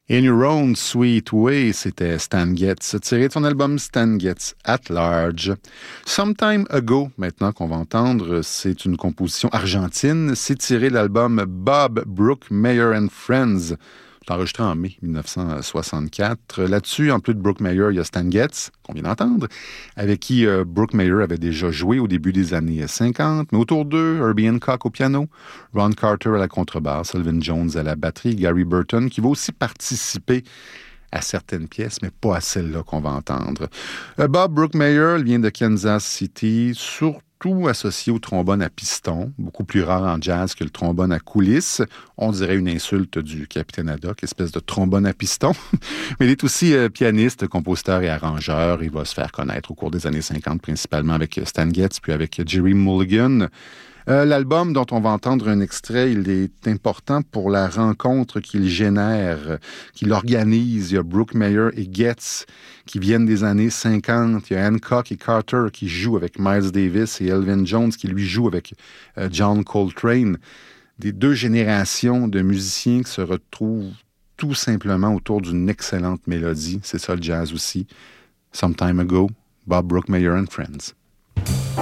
In Your Own Sweet Way, c'était Stan Getz, tiré de son album Stan Getz at Large. Some Time Ago, maintenant qu'on va entendre, c'est une composition argentine. C'est tiré de l'album Bob Brookmeyer and Friends. C'est enregistré en mai 1964. Là-dessus, en plus de Brookmeyer, il y a Stan Getz, qu'on vient d'entendre, avec qui Brookmeyer avait déjà joué au début des années 50. Mais autour d'eux, Herbie Hancock au piano, Ron Carter à la contrebasse, Elvin Jones à la batterie, Gary Burton, qui va aussi participer à certaines pièces, mais pas à celle-là qu'on va entendre. Bob Brookmeyer vient de Kansas City, surtout associé au trombone à piston, beaucoup plus rare en jazz que le trombone à coulisses. On dirait une insulte du Capitaine Haddock, espèce de trombone à piston. Mais il est aussi pianiste, compositeur et arrangeur. Il va se faire connaître au cours des années 50, principalement avec Stan Getz, puis avec Jerry Mulligan. L'album dont on va entendre un extrait, il est important pour la rencontre qu'il génère, qu'il organise. Il y a Brookmeyer et Getz qui viennent des années 50. Il y a Hancock et Carter qui jouent avec Miles Davis et Elvin Jones qui lui joue avec John Coltrane. Des deux générations de musiciens qui se retrouvent tout simplement autour d'une excellente mélodie. C'est ça le jazz aussi. Some Time Ago, Bob Brookmeyer and Friends.